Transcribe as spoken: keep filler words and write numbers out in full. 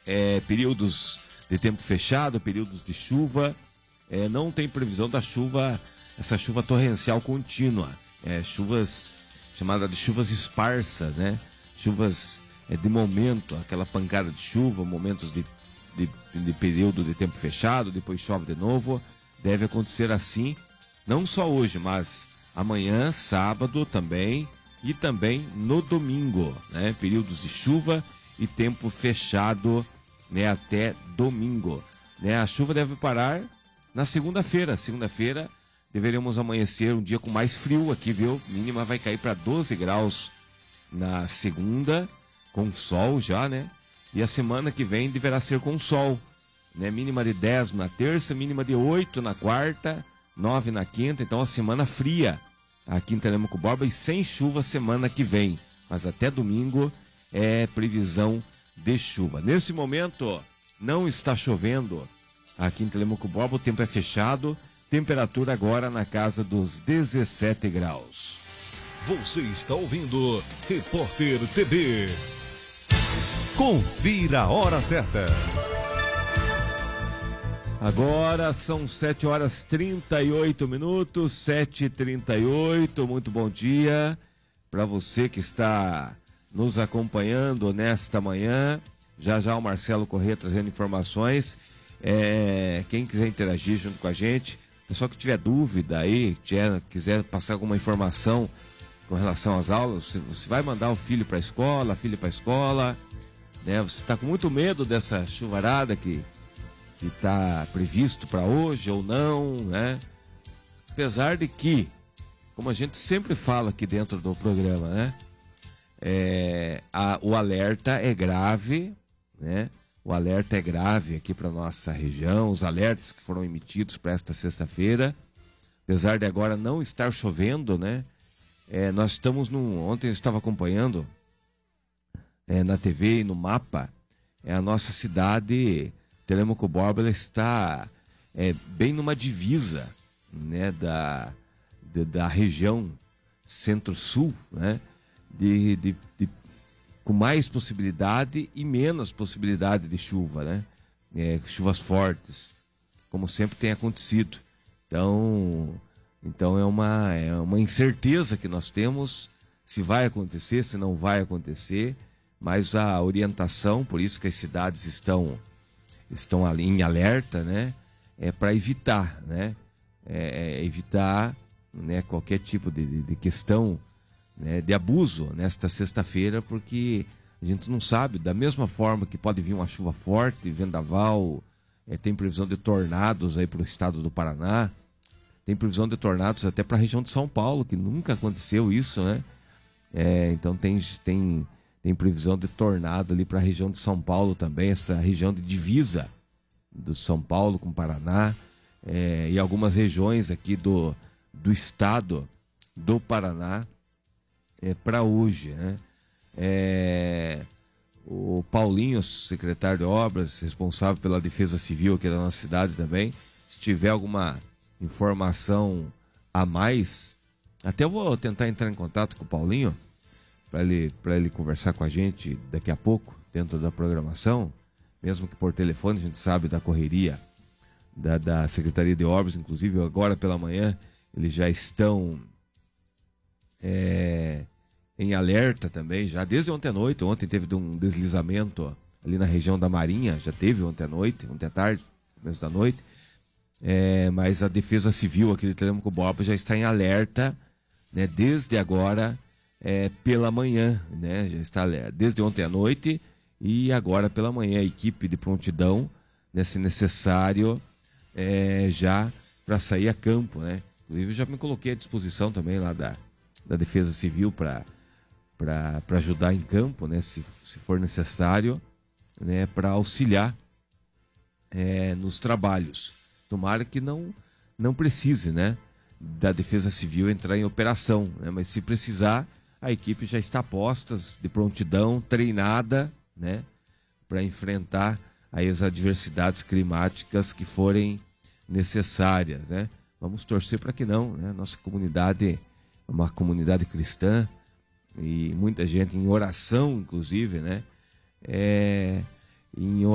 é, períodos de tempo fechado, períodos de chuva. É, não tem previsão da chuva, essa chuva torrencial contínua. É, chuvas chamadas de chuvas esparsas, né? Chuvas é, de momento, aquela pancada de chuva, momentos de, de, de período de tempo fechado, depois chove de novo. Deve acontecer assim, não só hoje, mas amanhã, sábado também, e também no domingo, né? Períodos de chuva e tempo fechado, né? Até domingo, né? A chuva deve parar na segunda-feira. Segunda-feira deveríamos amanhecer um dia com mais frio aqui, viu? Mínima vai cair para doze graus na segunda, com sol já, né? E a semana que vem deverá ser com sol, né? Mínima de dez na terça, mínima de oito na quarta, nove na quinta. Então a semana fria aqui em Telêmaco Borba e sem chuva semana que vem. Mas até domingo é previsão de chuva. Nesse momento não está chovendo aqui em Telêmaco Borba, o tempo é fechado. Temperatura agora na casa dos dezessete graus. Você está ouvindo Repórter T V. Confira a hora certa. Agora são sete horas e trinta e oito minutos, sete e trinta e oito. Muito bom dia para você que está nos acompanhando nesta manhã. Já já o Marcelo Corrêa trazendo informações. É, quem quiser interagir junto com a gente, pessoal que tiver dúvida aí, tiver, quiser passar alguma informação com relação às aulas, você, você vai mandar o filho para a escola, a filha para a escola, né? Você está com muito medo dessa chuvarada que que está previsto para hoje ou não, né? Apesar de que, como a gente sempre fala aqui dentro do programa, né? É, a, o alerta é grave, né? O alerta é grave aqui para nossa região, os alertas que foram emitidos para esta sexta-feira, apesar de agora não estar chovendo, né? É, nós estamos num... Ontem eu estava acompanhando é, na T V e no mapa, é, a nossa cidade... Telêmaco Borba, ela está é, bem numa divisa, né, da, de, da região centro-sul, né, de, de, de, com mais possibilidade e menos possibilidade de chuva, né, é, chuvas fortes, como sempre tem acontecido. Então, então é, uma, é uma incerteza que nós temos se vai acontecer, se não vai acontecer, mas a orientação, por isso que as cidades estão... estão ali em alerta, né? É para evitar, né? É, é evitar, né? Qualquer tipo de, de, de questão, né? De abuso nesta sexta-feira, porque a gente não sabe, da mesma forma que pode vir uma chuva forte, vendaval, é, tem previsão de tornados aí para o estado do Paraná, tem previsão de tornados até para a região de São Paulo, que nunca aconteceu isso, né? É, então tem tem Tem previsão de tornado ali para a região de São Paulo também, essa região de divisa do São Paulo com o Paraná, é, e algumas regiões aqui do, do estado do Paraná, é, para hoje, né? É, o Paulinho, secretário de Obras, responsável pela Defesa Civil aqui da nossa cidade também, se tiver alguma informação a mais, até eu vou tentar entrar em contato com o Paulinho, para ele, para ele conversar com a gente daqui a pouco, dentro da programação, mesmo que por telefone, a gente sabe da correria da, da Secretaria de Obras, inclusive agora pela manhã, eles já estão é, em alerta também, já desde ontem à noite. Ontem teve um deslizamento ali na região da Marinha, já teve ontem à noite, ontem à tarde, começo da noite, é, mas a Defesa Civil aqui de Telêmaco Borba já está em alerta, né, desde agora, É, pela manhã, né? Já está desde ontem à noite e agora pela manhã a equipe de prontidão, né, se necessário, é, já para sair a campo, né? Inclusive eu já me coloquei à disposição também lá da, da Defesa Civil para para ajudar em campo, né? Se, se for necessário, né? Para auxiliar é, nos trabalhos. Tomara que não não precise, né? Da Defesa Civil entrar em operação, né? Mas se precisar, a equipe já está posta de prontidão, treinada, né, para enfrentar aí as adversidades climáticas que forem necessárias, né? Vamos torcer para que não, né? Nossa comunidade é uma comunidade cristã e muita gente em oração, inclusive, né? É, em